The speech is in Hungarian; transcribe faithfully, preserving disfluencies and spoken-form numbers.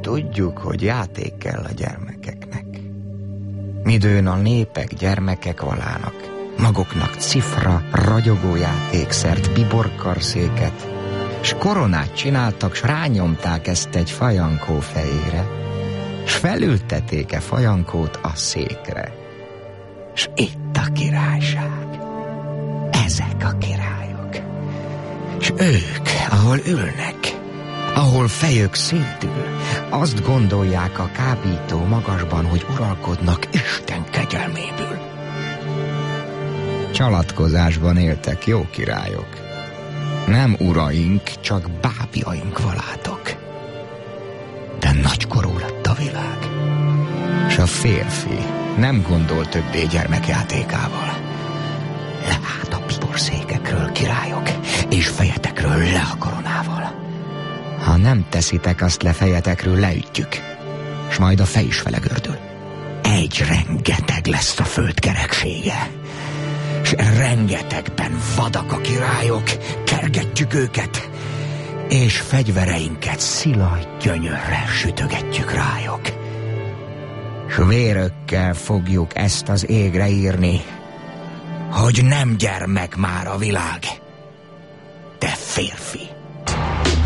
tudjuk, hogy játék kell a gyermekeknek. Midőn a népek gyermekek valának, maguknak cifra, ragyogó játékszert, biborkarszéket, s koronát csináltak, s rányomták ezt egy fajankó fejére, s felülteték-e fajankót a székre. S itt a királyság, ezek a királyok, s ők, ahol ülnek, ahol fejük szétül, azt gondolják a kábító magasban, hogy uralkodnak Isten kegyelméből. Csalatkozásban éltek jó királyok. Nem uraink, csak bábjaink valátok. De nagykorú lett a világ, s a férfi nem gondol többé gyermekjátékával. Le át a biborszékekről, királyok, és fejetekről le a koronával. Ha nem teszitek azt le fejetekről, leütjük, s majd a fej is vele gördül. Egy rengeteg lesz a föld kereksége, s rengetegben vadak a királyok, kergetjük őket, és fegyvereinket szilaj gyönyörrel sütögetjük rájuk. S vérökkel fogjuk ezt az égre írni, hogy nem gyermek már a világ, de férfi.